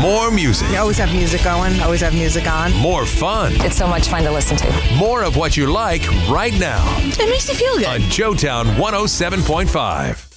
More music. You always have music going, always have music on. More fun. It's so much fun to listen to. More of what you like right now. It makes you feel good. On Joetown 107.5.